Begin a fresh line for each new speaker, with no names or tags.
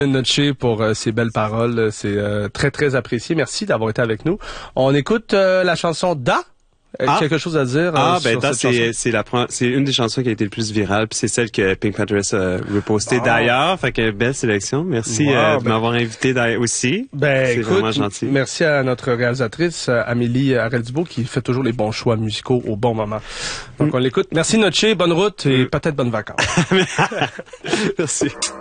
Noche pour ces belles paroles, c'est très très apprécié. Merci d'avoir été avec nous. On écoute la chanson Da. Quelque chose à dire
Da, c'est une des chansons qui a été le plus virale, puis c'est celle que Pink Panthers a repostée d'ailleurs. Fait que belle sélection. Merci de m'avoir invité aussi. C'est vraiment gentil.
Merci à notre réalisatrice Amélie Arel-Dubois qui fait toujours les bons choix musicaux au bon moment. Donc on l'écoute. Merci Noche, bonne route et peut-être bonnes vacances.
Merci.